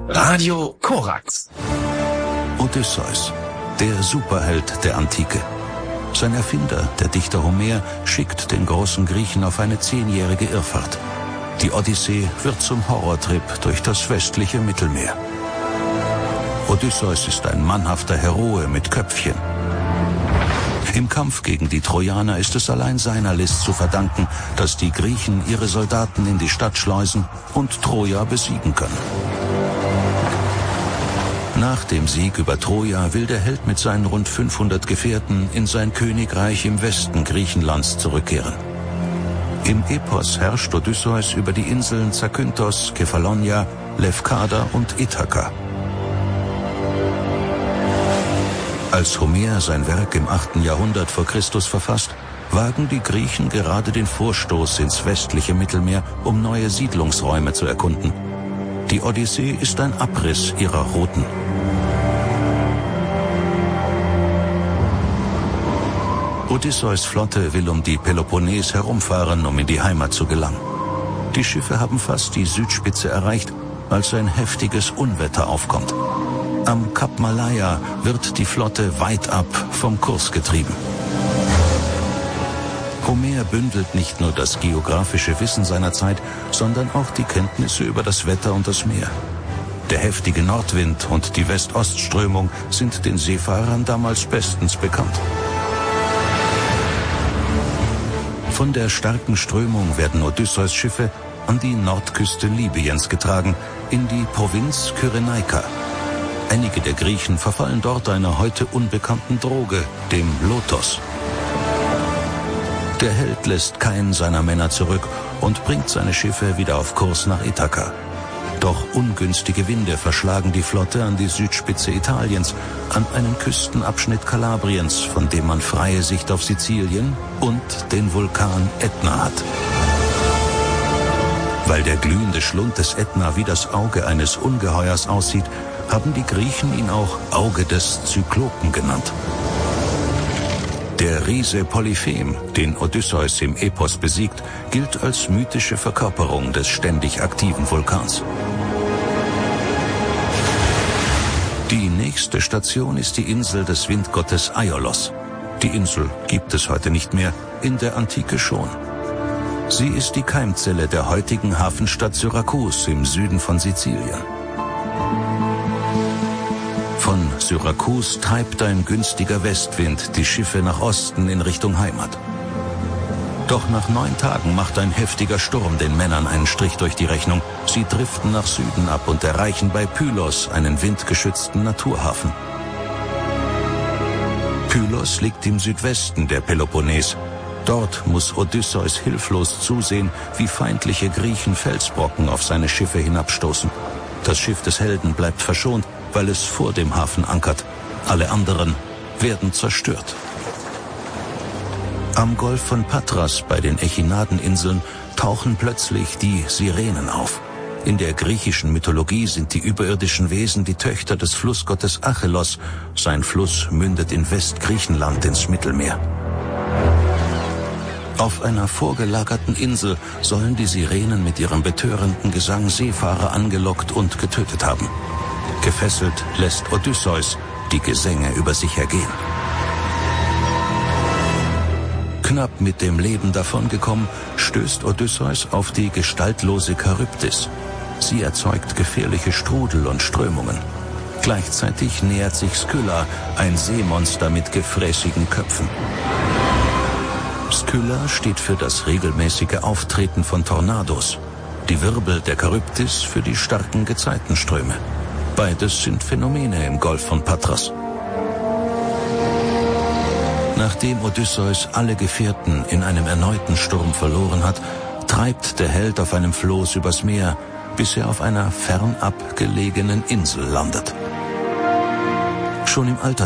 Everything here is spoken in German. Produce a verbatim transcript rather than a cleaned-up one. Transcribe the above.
Radio Korax. Odysseus, der Superheld der Antike. Sein Erfinder, der Dichter Homer, schickt den großen Griechen auf eine zehnjährige Irrfahrt. Die Odyssee wird zum Horrortrip durch das westliche Mittelmeer. Odysseus ist ein mannhafter Heroe mit Köpfchen. Im Kampf gegen die Trojaner ist es allein seiner List zu verdanken, dass die Griechen ihre Soldaten in die Stadt schleusen und Troja besiegen können. Nach dem Sieg über Troja will der Held mit seinen rund fünfhundert Gefährten in sein Königreich im Westen Griechenlands zurückkehren. Im Epos herrscht Odysseus über die Inseln Zakynthos, Kephallonia, Lefkada und Ithaka. Als Homer sein Werk im achten Jahrhundert vor Christus verfasst, wagen die Griechen gerade den Vorstoß ins westliche Mittelmeer, um neue Siedlungsräume zu erkunden. Die Odyssee ist ein Abriss ihrer Routen. Odysseus' Flotte will um die Peloponnes herumfahren, um in die Heimat zu gelangen. Die Schiffe haben fast die Südspitze erreicht, als ein heftiges Unwetter aufkommt. Am Kap Malaya wird die Flotte weit ab vom Kurs getrieben. Homer bündelt nicht nur das geografische Wissen seiner Zeit, sondern auch die Kenntnisse über das Wetter und das Meer. Der heftige Nordwind und die West-Ost-Strömung sind den Seefahrern damals bestens bekannt. Von der starken Strömung werden Odysseus' Schiffe an die Nordküste Libyens getragen, in die Provinz Kyrenaika. Einige der Griechen verfallen dort einer heute unbekannten Droge, dem Lotos. Der Held lässt keinen seiner Männer zurück und bringt seine Schiffe wieder auf Kurs nach Ithaka. Doch ungünstige Winde verschlagen die Flotte an die Südspitze Italiens, an einen Küstenabschnitt Kalabriens, von dem man freie Sicht auf Sizilien und den Vulkan Ätna hat. Weil der glühende Schlund des Ätna wie das Auge eines Ungeheuers aussieht, haben die Griechen ihn auch Auge des Zyklopen genannt. Der Riese Polyphem, den Odysseus im Epos besiegt, gilt als mythische Verkörperung des ständig aktiven Vulkans. Die nächste Station ist die Insel des Windgottes Aiolos. Die Insel gibt es heute nicht mehr, in der Antike schon. Sie ist die Keimzelle der heutigen Hafenstadt Syrakus im Süden von Sizilien. Von Syrakus treibt ein günstiger Westwind die Schiffe nach Osten in Richtung Heimat. Doch nach neun Tagen macht ein heftiger Sturm den Männern einen Strich durch die Rechnung. Sie driften nach Süden ab und erreichen bei Pylos einen windgeschützten Naturhafen. Pylos liegt im Südwesten der Peloponnes. Dort muss Odysseus hilflos zusehen, wie feindliche Griechen Felsbrocken auf seine Schiffe hinabstoßen. Das Schiff des Helden bleibt verschont, weil es vor dem Hafen ankert. Alle anderen werden zerstört. Am Golf von Patras bei den Echinadeninseln tauchen plötzlich die Sirenen auf. In der griechischen Mythologie sind die überirdischen Wesen die Töchter des Flussgottes Achelos. Sein Fluss mündet in Westgriechenland ins Mittelmeer. Auf einer vorgelagerten Insel sollen die Sirenen mit ihrem betörenden Gesang Seefahrer angelockt und getötet haben. Gefesselt lässt Odysseus die Gesänge über sich ergehen. Knapp mit dem Leben davongekommen, stößt Odysseus auf die gestaltlose Charybdis. Sie erzeugt gefährliche Strudel und Strömungen. Gleichzeitig nähert sich Skylla, ein Seemonster mit gefräßigen Köpfen. Skylla steht für das regelmäßige Auftreten von Tornados. Die Wirbel der Charybdis für die starken Gezeitenströme. Beides sind Phänomene im Golf von Patras. Nachdem Odysseus alle Gefährten in einem erneuten Sturm verloren hat, treibt der Held auf einem Floß übers Meer, bis er auf einer fernab gelegenen Insel landet. Schon im Alter